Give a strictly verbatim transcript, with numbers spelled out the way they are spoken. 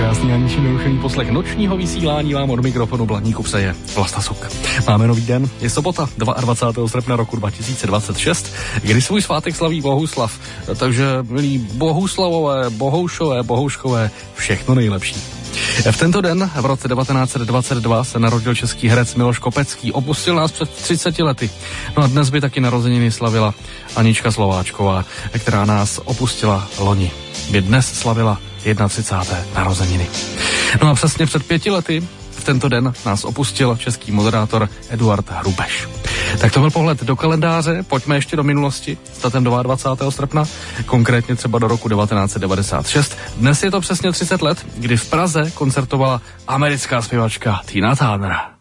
Krásný a ničím nerušený poslech nočního vysílání vám od mikrofonu Blaníku přeje Vlasta Suk. Máme nový den, je sobota, dvacátého druhého srpna roku dva tisíce dvacet šest, kdy svůj svátek slaví Bohuslav. Takže, milí Bohuslavové, Bohoušové, Bohouškové, všechno nejlepší. V tento den v roce devatenáct set dvacet dva se narodil český herec Miloš Kopecký, opustil nás před třiceti lety. No a dnes by taky narozeniny slavila Anička Slováčková, která nás opustila loni. By dnes slavila třicáté první narozeniny. No a přesně před pěti lety v tento den nás opustil český moderátor Eduard Hrubeš. Tak to byl pohled do kalendáře, pojďme ještě do minulosti s datem dvacátého druhého srpna, konkrétně třeba do roku devatenáct set devadesát šest. Dnes je to přesně třicet let, kdy v Praze koncertovala americká zpěvačka Tina Turner.